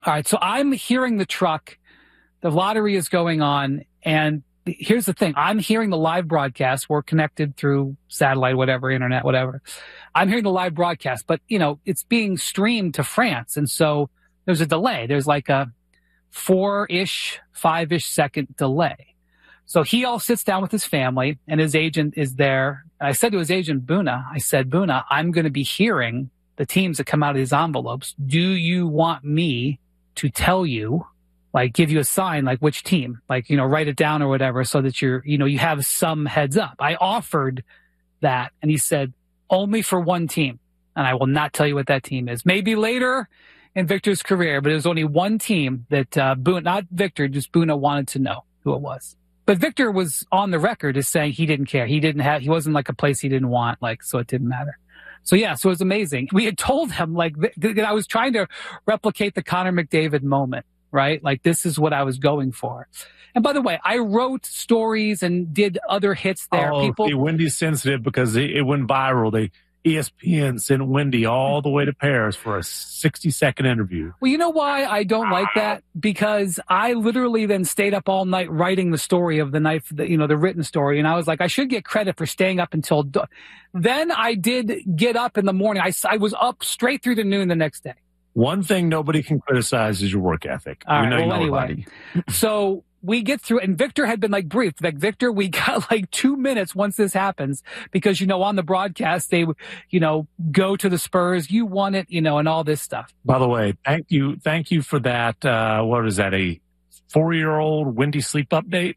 All right, so I'm hearing the truck. The lottery is going on, and here's the thing. I'm hearing the live broadcast. We're connected through satellite, whatever, internet, whatever. I'm hearing the live broadcast, but, it's being streamed to France, and so there's a delay. There's like a 4-ish, 5-ish second delay. So he all sits down with his family, and his agent is there. And I said to his agent, Boona, I'm going to be hearing the teams that come out of these envelopes. Do you want me to tell you, like give you a sign, like which team, like, write it down or whatever so that you have some heads up? I offered that, and he said, only for one team. And I will not tell you what that team is. Maybe later in Victor's career, but it was only one team that Boona, not Victor, just Boona wanted to know who it was. But Victor was on the record as saying he didn't care. He wasn't like a place he didn't want, so it didn't matter. So yeah, so it was amazing. We had told him, I was trying to replicate the Connor McDavid moment, right? Like, this is what I was going for. And by the way, I wrote stories and did other hits there. Wendy's sensitive because it went viral. ESPN sent Wendy all the way to Paris for a 60-second interview. Well, you know why I don't like that? Because I literally then stayed up all night writing the story of the night, the written story. And I was like, I should get credit for staying up until... Then I did get up in the morning. I was up straight through to noon the next day. One thing nobody can criticize is your work ethic. All right, anyway. So we get through, and Victor had been briefed. Like, Victor, we got 2 minutes once this happens because, on the broadcast, they, go to the Spurs. You won it, and all this stuff. By the way, thank you for that. What is that? A 4-year-old Wendy sleep update?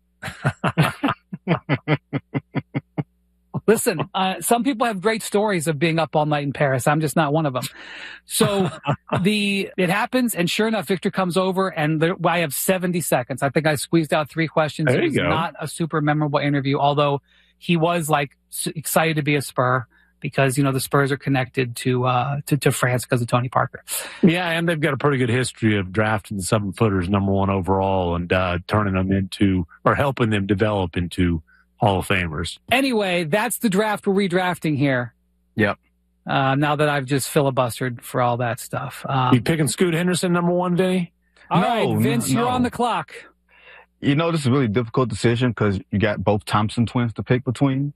Listen, some people have great stories of being up all night in Paris. I'm just not one of them. So it happens, and sure enough, Victor comes over, and I have 70 seconds. I think I squeezed out 3 questions. There you go. It was not a super memorable interview, although he was excited to be a Spur because, the Spurs are connected to France because of Tony Parker. Yeah, and they've got a pretty good history of drafting the 7-footers number 1 overall and turning them into, or helping them develop into, Hall of Famers. Anyway, that's the draft we're redrafting here. Yep. Now that I've just filibustered for all that stuff. You picking Scoot Henderson number 1, Vinny? All right, Vince, you're on the clock. This is a really difficult decision because you got both Thompson twins to pick between.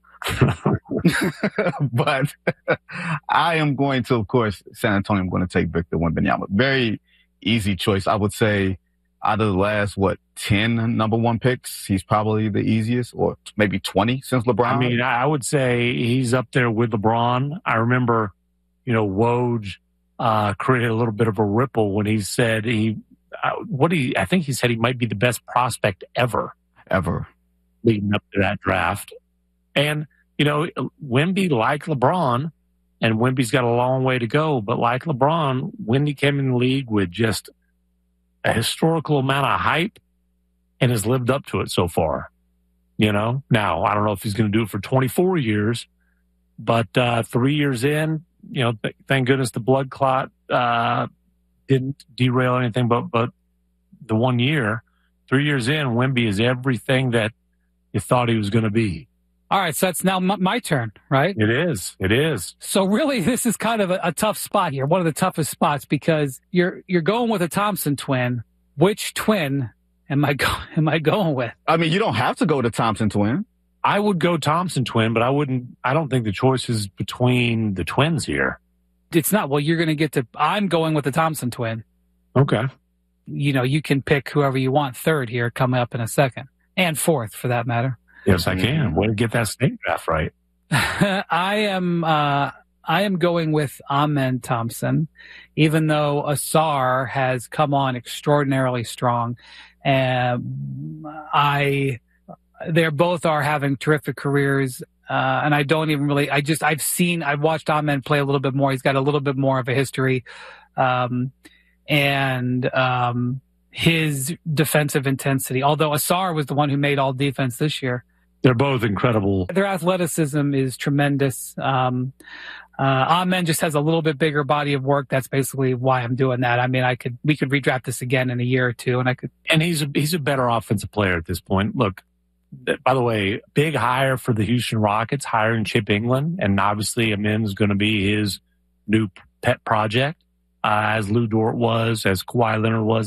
But I am going to, of course, San Antonio, I'm going to take Victor Wembanyama. Very easy choice. I would say out of the last, 10 number 1 picks, he's probably the easiest, or maybe 20 since LeBron. I mean, I would say he's up there with LeBron. I remember, Woj created a little bit of a ripple when he said I think he said he might be the best prospect ever leading up to that draft. And, Wemby, like LeBron, and Wemby's got a long way to go, but like LeBron, Wemby came in the league with just a historical amount of hype and has lived up to it so far. Now, I don't know if he's going to do it for 24 years, but 3 years in, thank goodness the blood clot didn't derail anything, but the 1 year, 3 years in, Wemby is everything that you thought he was going to be. All right, so that's now my turn, right? It is. So really, this is kind of a tough spot here, one of the toughest spots, because you're going with a Thompson twin. Which twin am I going with? I mean, you don't have to go to Thompson twin. I would go Thompson twin, but I don't think the choice is between the twins here. It's not. Well, you're going to get to, I'm going with the Thompson twin. Okay. You can pick whoever you want third here coming up in a second, and fourth for that matter. Yes, I can. Way to get that snake draft right. I am going with Amen Thompson, even though Asar has come on extraordinarily strong. They both are having terrific careers. And I don't even really, I've watched Amen play a little bit more. He's got a little bit more of a history. His defensive intensity, although Asar was the one who made all defense this year. They're both incredible. Their athleticism is tremendous. Amen just has a little bit bigger body of work. That's basically why I'm doing that. I mean, we could redraft this again in a year or two, and he's a better offensive player at this point. Look, by the way, big hire for the Houston Rockets, hiring Chip England, and obviously Amen is going to be his new pet project. as Lou Dort was, as Kawhi Leonard was.